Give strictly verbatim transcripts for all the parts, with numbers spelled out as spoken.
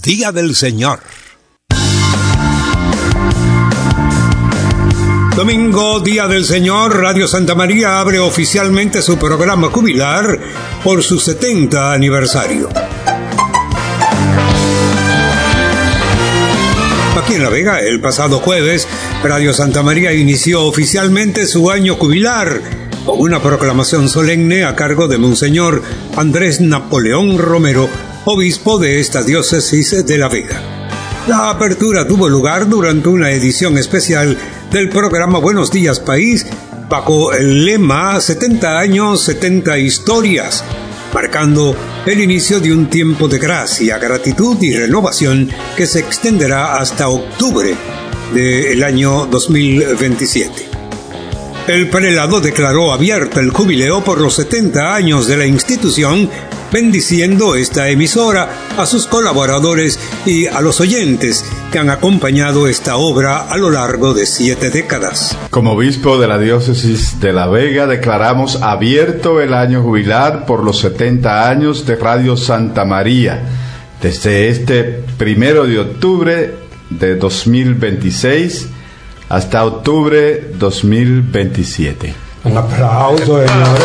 Día del Señor. Domingo, Día del Señor, Radio Santa María abre oficialmente su programa jubilar por su setenta aniversario. Aquí en La Vega, el pasado jueves, Radio Santa María inició oficialmente su año jubilar con una proclamación solemne a cargo de Monseñor Andrés Napoleón Romero, obispo de esta diócesis de La Vega. La apertura tuvo lugar durante una edición especial del programa Buenos Días País, bajo el lema setenta años, setenta historias, marcando el inicio de un tiempo de gracia, gratitud y renovación que se extenderá hasta octubre del año dos mil veintisiete. El prelado declaró abierto el jubileo por los setenta años de la institución, bendiciendo esta emisora, a sus colaboradores y a los oyentes que han acompañado esta obra a lo largo de siete décadas. Como obispo de la diócesis de La Vega, declaramos abierto el año jubilar por los setenta años de Radio Santa María, desde este primero de octubre de dos mil veintiséis hasta octubre dos mil veintisiete. Un aplauso, señores.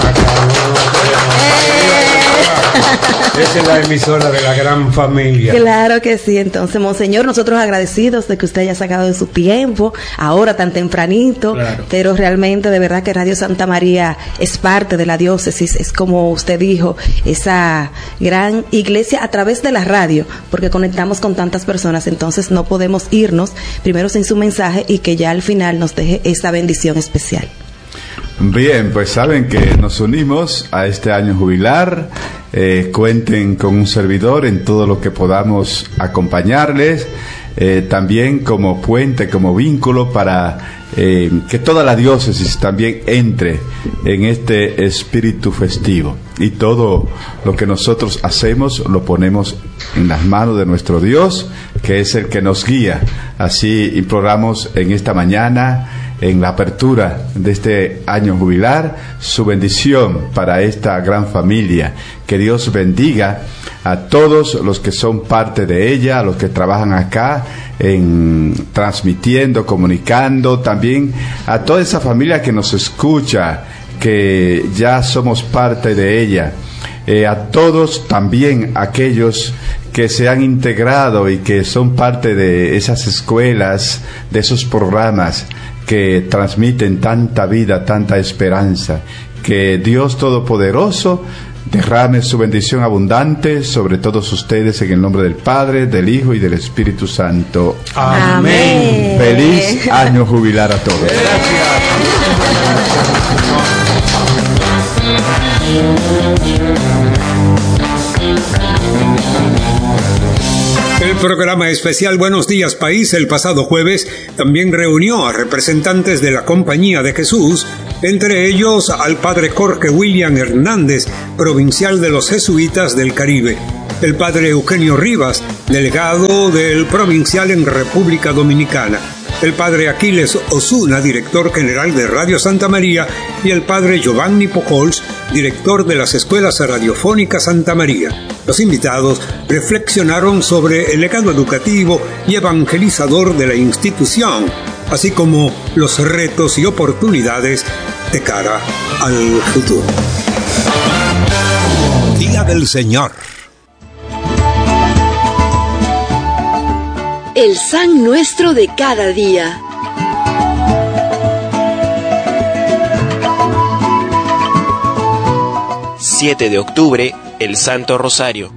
Esa es la emisora de la gran familia. Claro que sí. Entonces, Monseñor, nosotros agradecidos de que usted haya sacado de su tiempo, ahora tan tempranito, claro. Pero realmente, de verdad que Radio Santa María es parte de la diócesis, es como usted dijo, esa gran iglesia a través de la radio, porque conectamos con tantas personas, entonces no podemos irnos primero sin su mensaje y que ya al final nos deje esa bendición especial. Bien, pues saben que nos unimos a este año jubilar. Eh, cuenten con un servidor en todo lo que podamos acompañarles, eh, también como puente, como vínculo para eh, que toda la diócesis también entre en este espíritu festivo. Y todo lo que nosotros hacemos lo ponemos en las manos de nuestro Dios, que es el que nos guía. Así imploramos en esta mañana, en la apertura de este año jubilar, su bendición para esta gran familia. Que Dios bendiga a todos los que son parte de ella, a los que trabajan acá, en transmitiendo, comunicando, también a toda esa familia que nos escucha, que ya somos parte de ella. Eh, a todos también aquellos que se han integrado y que son parte de esas escuelas, de esos programas que transmiten tanta vida, tanta esperanza. Que Dios Todopoderoso derrame su bendición abundante sobre todos ustedes en el nombre del Padre, del Hijo y del Espíritu Santo. Amén. Feliz año jubilar a todos. El programa especial Buenos Días País el pasado jueves también reunió a representantes de la Compañía de Jesús, entre ellos al padre Jorge William Hernández, provincial de los jesuitas del Caribe, el padre Eugenio Rivas, delegado del provincial en República Dominicana, el padre Aquiles Osuna, director general de Radio Santa María, y el padre Giovanni Pujols, director de las Escuelas Radiofónicas Santa María. Los invitados reflexionaron sobre el legado educativo y evangelizador de la institución, así como los retos y oportunidades de cara al futuro. Día del Señor. El San Nuestro de cada día. siete de octubre, el Santo Rosario.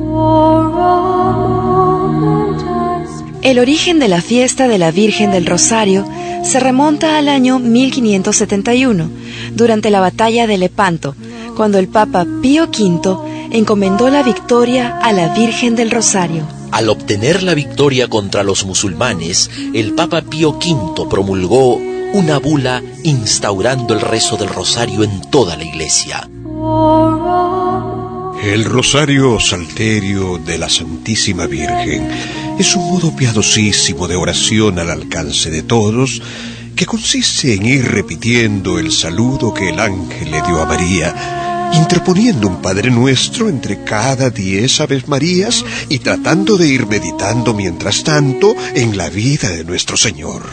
El origen de la fiesta de la Virgen del Rosario se remonta al año mil quinientos setenta y uno, durante la batalla de Lepanto, cuando el Papa Pío quinto encomendó la victoria a la Virgen del Rosario. Al obtener la victoria contra los musulmanes, el Papa Pío quinto promulgó una bula instaurando el rezo del rosario en toda la iglesia. El rosario salterio de la Santísima Virgen es un modo piadosísimo de oración al alcance de todos, que consiste en ir repitiendo el saludo que el ángel le dio a María interponiendo un Padre Nuestro entre cada diez Aves Marías y tratando de ir meditando mientras tanto en la vida de nuestro Señor.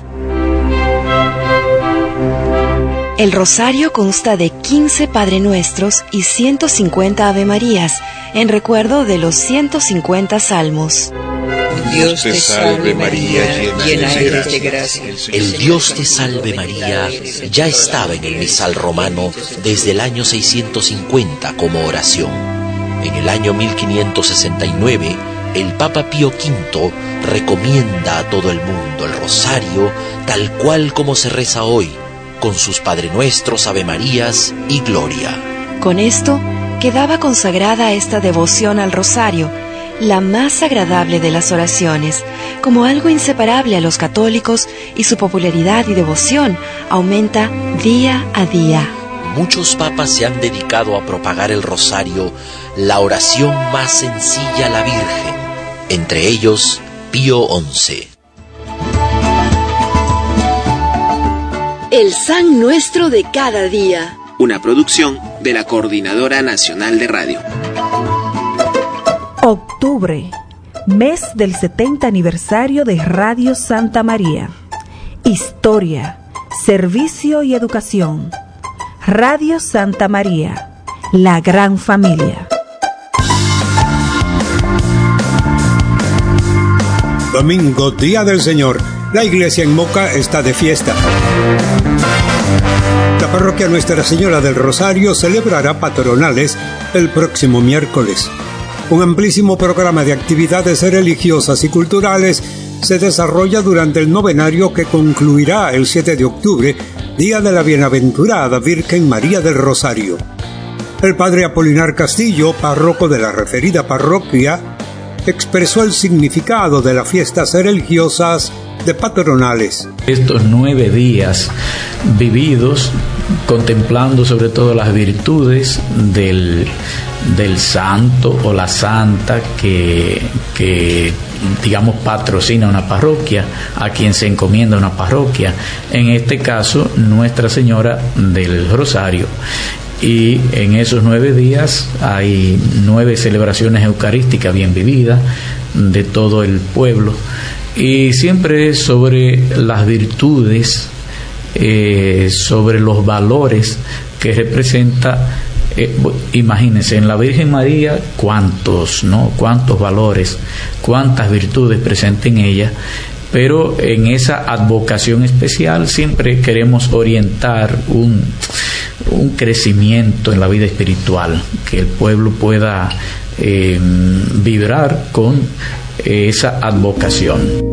El rosario consta de quince Padre Nuestros y ciento cincuenta Ave Marías, en recuerdo de los ciento cincuenta salmos. Dios te salve María, llena eres de gracia. El Dios te salve María ya estaba en el misal romano desde el año seiscientos cincuenta como oración. En el año mil quinientos sesenta y nueve, el Papa Pío quinto recomienda a todo el mundo el rosario tal cual como se reza hoy, con sus Padre Nuestros, Ave Marías y Gloria. Con esto quedaba consagrada esta devoción al rosario, la más agradable de las oraciones, como algo inseparable a los católicos, y su popularidad y devoción aumenta día a día. Muchos papas se han dedicado a propagar el rosario, la oración más sencilla a la Virgen, entre ellos Pío once. El San Nuestro de cada día. Una producción de la Coordinadora Nacional de Radio. Octubre, mes del setenta aniversario de Radio Santa María. Historia, servicio y educación. Radio Santa María, la gran familia. Domingo, Día del Señor. La iglesia en Moca está de fiesta. La parroquia Nuestra Señora del Rosario celebrará patronales el próximo miércoles. Un amplísimo programa de actividades religiosas y culturales se desarrolla durante el novenario que concluirá el siete de octubre, Día de la Bienaventurada Virgen María del Rosario. El padre Apolinar Castillo, párroco de la referida parroquia, expresó el significado de las fiestas religiosas de patronales. Estos nueve días vividos contemplando sobre todo las virtudes del, del santo o la santa que, que digamos patrocina una parroquia, a quien se encomienda una parroquia, en este caso Nuestra Señora del Rosario. Y en esos nueve días hay nueve celebraciones eucarísticas bien vividas de todo el pueblo, y siempre sobre las virtudes, eh, sobre los valores que representa. Eh, imagínense, en la Virgen María cuántos, ¿no? Cuántos valores, cuántas virtudes presenta en ella. Pero en esa advocación especial siempre queremos orientar un, un crecimiento en la vida espiritual, que el pueblo pueda eh, vibrar con esa advocación.